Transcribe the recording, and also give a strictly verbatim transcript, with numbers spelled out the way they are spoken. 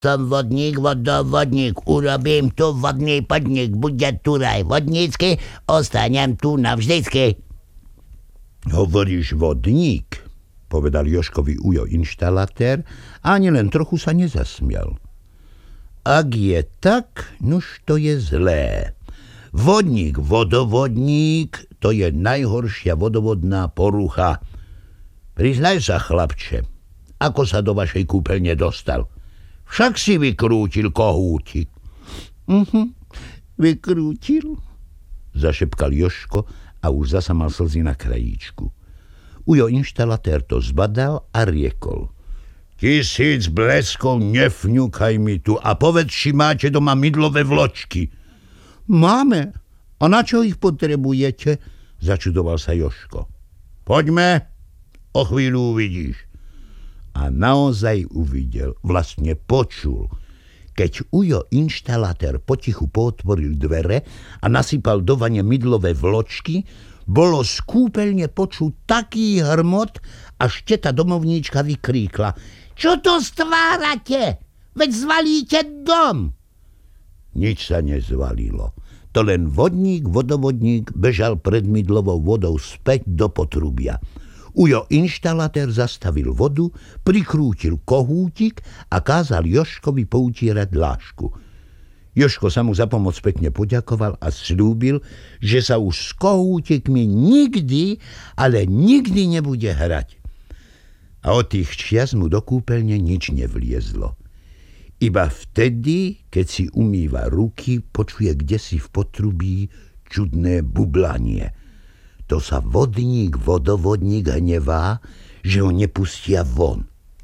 Som vodník, vodovodník, urobím tu vodný podnik, bude tu raj vodnícky, ostanem tu navždycky. Hovoríš vodník, povedal Jožkovi ujo inštalatér a ani len trochu sa nezasmial. Ak je tak, nuž to je zlé. Vodník, vodovodník, to je najhoršia vodovodná porucha. Priznaj sa, chlapče, ako sa do vašej kúpeľne dostal? Však si vykrútil kohútik. Mhm, vykrútil, zašepkal Jožko a už zasa mal slzy na krajíčku. Ujo inštalatér to zbadal a riekol. Tisíc bleskov, nefňukaj mi tu a povedz, či máte doma mydlové vločky. Máme. A na čo ich potrebujete? Začudoval sa Jožko. Poďme, o chvíľu uvidíš. A naozaj uvidel, vlastne počul. Keď ujo inštalatér potichu pootvoril dvere a nasypal do vane mydlové vločky, bolo z kúpeľne počuť taký hrmot, až teta domovníčka vykríkla. Čo to stvárate? Veď zvalíte dom. Nič sa nezvalilo. To len vodník, vodovodník bežal pred mydlovou vodou späť do potrubia. Ujo inštalatér zastavil vodu, prikrútil kohútik a kázal Jožkovi poutierať dlášku. Jožko sa mu za pomoc pekne poďakoval a sľúbil, že sa už s kohútikmi nikdy, ale nikdy nebude hrať. A od tých čias mu do kúpeľne nič nevliezlo. Iba vtedy, keď si umýva ruky, počuje kdesi v potrubí čudné bublanie. To sa vodník, vodovodník hnevá, že ho nepustia von.